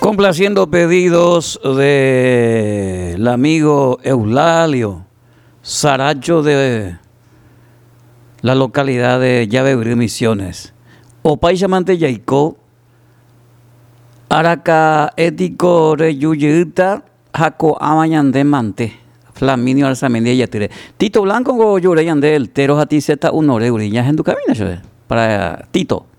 Complaciendo pedidos del amigo Eulalio Saracho de la localidad de Llavebril, Misiones. Opay Mante Yaiko, Araca Ético Reyuyita, Jaco Amañande Mante, Flaminio Alzamendi Yatire. Tito Blanco, Goyure Yande, el Teros a ti zeta unore, Uriñas en tu cabina, para Tito.